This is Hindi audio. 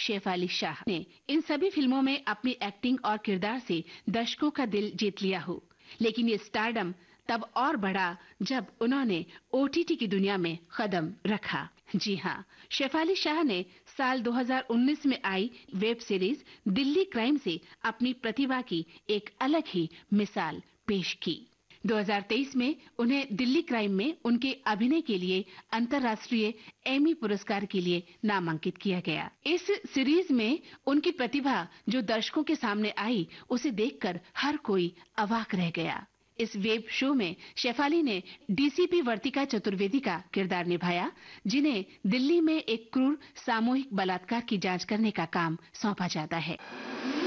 शेफाली शाह ने इन सभी फिल्मों में अपनी एक्टिंग और किरदार से दर्शकों का दिल जीत लिया हो, लेकिन ये स्टारडम तब और बढ़ा जब उन्होंने ओटीटी की दुनिया में कदम रखा। जी हाँ, शेफाली शाह ने साल 2019 में आई वेब सीरीज दिल्ली क्राइम से अपनी प्रतिभा की एक अलग ही मिसाल पेश की। 2023 में उन्हें दिल्ली क्राइम में उनके अभिनय के लिए अंतर्राष्ट्रीय एमी पुरस्कार के लिए नामांकित किया गया। इस सीरीज में उनकी प्रतिभा जो दर्शकों के सामने आई, उसे देखकर हर कोई अवाक रह गया। इस वेब शो में शेफाली ने डीसीपी वर्तिका चतुर्वेदी का किरदार निभाया, जिन्हें दिल्ली में एक क्रूर सामूहिक बलात्कार की जांच करने का काम सौंपा जाता है।